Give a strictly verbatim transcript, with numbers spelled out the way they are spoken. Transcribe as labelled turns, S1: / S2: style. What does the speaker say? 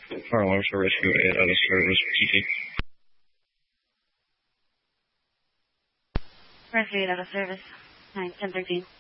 S1: Fire alarm for rescue eight out of service, P T.
S2: Rescue eight out of service, nine ten thirteen.